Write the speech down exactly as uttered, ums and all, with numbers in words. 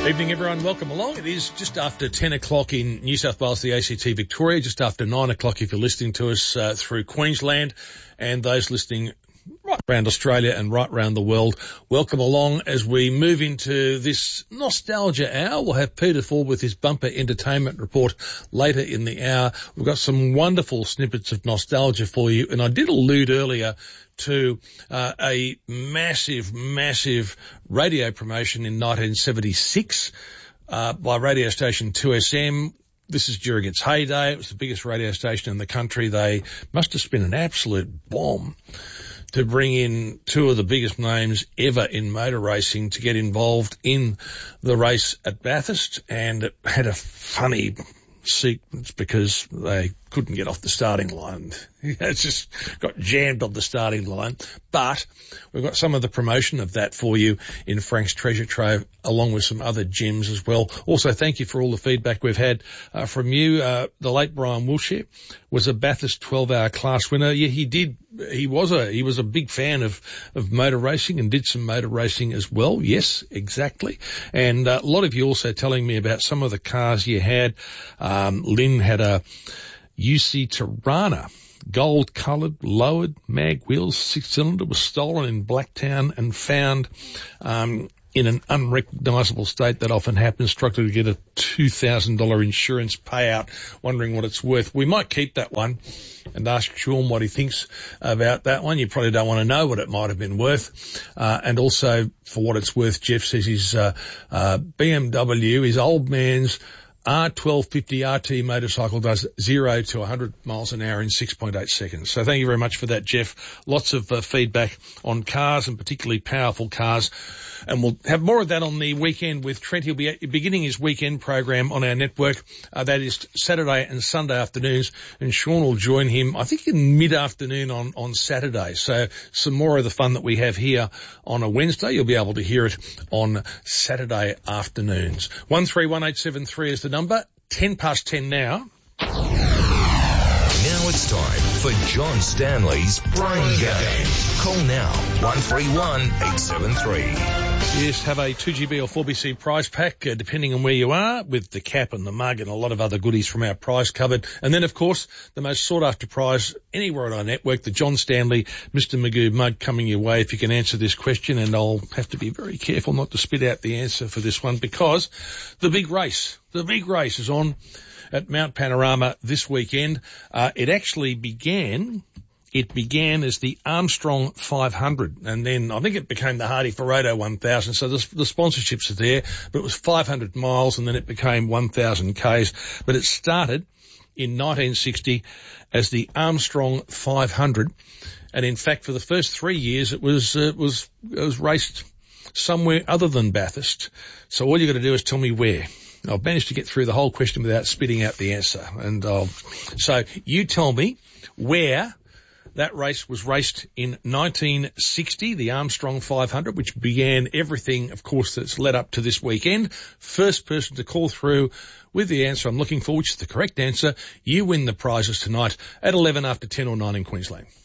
Evening, everyone. Welcome along. It is just after ten o'clock in New South Wales, the A C T Victoria, just after nine o'clock if you're listening to us uh, through Queensland, and those listening right around Australia and right around the world. Welcome along as we move into this nostalgia hour. We'll have Peter Ford with his bumper entertainment report later in the hour. We've got some wonderful snippets of nostalgia for you, and I did allude earlier to uh, a massive, massive radio promotion in nineteen seventy-six uh, by radio station two S M. This is during its heyday. It was the biggest radio station in the country. They must have spent an absolute bomb to bring in two of the biggest names ever in motor racing to get involved in the race at Bathurst, and it had a funny sequence because they couldn't get off the starting line. It's just got jammed on the starting line. But we've got some of the promotion of that for you in Frank's Treasure Trove, along with some other gems as well. Also, thank you for all the feedback we've had uh, from you. Uh, the late Brian Wilshire was a Bathurst twelve-hour class winner. Yeah, he did. He was a he was a big fan of of motor racing and did some motor racing as well. Yes, exactly. And uh, a lot of you also telling me about some of the cars you had. Um, Lynn had a U C Tirana, gold-coloured, lowered, mag wheels, six-cylinder, was stolen in Blacktown and found um, in an unrecognisable state. That often happens. Struggled to get a two thousand dollars insurance payout, wondering what it's worth. We might keep that one and ask Sean what he thinks about that one. You probably don't want to know what it might have been worth. Uh, and also, for what it's worth, Jeff says his uh, uh, B M W, his old man's R twelve fifty R T motorcycle does zero to one hundred miles an hour in six point eight seconds. So thank you very much for that, Jeff. Lots of uh, feedback on cars, and particularly powerful cars. And we'll have more of that on the weekend with Trent. He'll be beginning his weekend program on our network. Uh, that is Saturday and Sunday afternoons. And Sean will join him, I think, in mid-afternoon on, on Saturday. So some more of the fun that we have here on a Wednesday, you'll be able to hear it on Saturday afternoons. one three one eight seven three is the number. ten past ten now. Now it's time for John Stanley's Brain Game. Call now, one three one eight seven three. Yes, have a two G B or four B C prize pack, uh, depending on where you are, with the cap and the mug and a lot of other goodies from our prize cupboard. And then, of course, the most sought-after prize anywhere on our network, the John Stanley Mister Magoo mug, coming your way if you can answer this question. And I'll have to be very careful not to spit out the answer for this one, because the big race, the big race is on at Mount Panorama this weekend. Uh, it actually began... It began as the Armstrong five hundred, and then I think it became the Hardy Ferodo one thousand, so the, the sponsorships are there, but it was five hundred miles, and then it became one thousand kays. But it started in nineteen sixty as the Armstrong five hundred, and in fact for the first three years it was, uh, was, it was raced somewhere other than Bathurst. So all you've got to do is tell me where. I've managed to get through the whole question without spitting out the answer. And I'll, so you tell me where that race was raced in nineteen sixty, the Armstrong five hundred, which began everything, of course, that's led up to this weekend. First person to call through with the answer I'm looking for, which is the correct answer, you win the prizes tonight at eleven after ten or nine in Queensland.